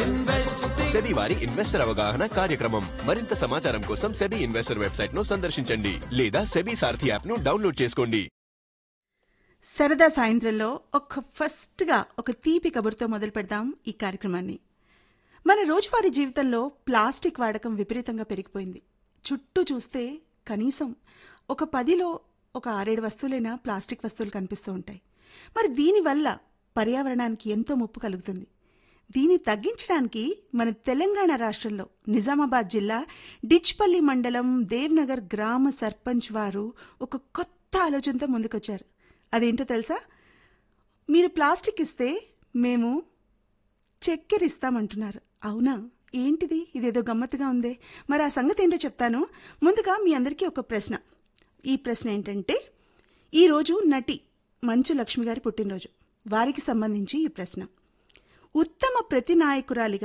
SEBI వారి investor అవగాహన కార్యక్రమం. మరింత సమాచారం కోసం సెబీ ఇన్వెస్టర్ వెబ్సైట్ ను సందర్శించండి లేదా సెబీ సారథి యాప్ ను డౌన్లోడ్ చేసుకోండి. సరదా సాయంత్రంలో ఫస్ట్గా ఒక తీపి కబుర్తో మొదలు పెడదాం ఈ కార్యక్రమాన్ని. మన రోజువారీ జీవితంలో ప్లాస్టిక్ వాడకం విపరీతంగా పెరిగిపోయింది. చుట్టూ చూస్తే కనీసం ఒక 10లో ఒక 6-7 వస్తువులైనా ప్లాస్టిక్ వస్తువులు కనిపిస్తూ ఉంటాయి. మరి దీనివల్ల పర్యావరణానికి ఎంతో ముప్పు కలుగుతుంది. దీన్ని తగ్గించడానికి మన తెలంగాణ రాష్ట్రంలో నిజామాబాద్ జిల్లా డిచ్పల్లి మండలం దేవ్నగర్ గ్రామ సర్పంచ్ వారు ఒక కొత్త ఆలోచనతో ముందుకొచ్చారు. అదేంటో తెలుసా? మీరు ప్లాస్టిక్ ఇస్తే మేము చక్కెర ఇస్తామంటున్నారు. అవునా? ఏంటిది? ఇదేదో గమ్మత్తుగా ఉందే. మరి ఆ సంగతి ఏంటో చెప్తాను. ముందుగా మీ అందరికీ ఒక ప్రశ్న. ఈ ప్రశ్న ఏంటంటే, ఈరోజు నటి మంచు లక్ష్మి గారి పుట్టినరోజు. వారికి సంబంధించి ఈ ప్రశ్న. ఉత్తమ ప్రతినాయకురాలిగా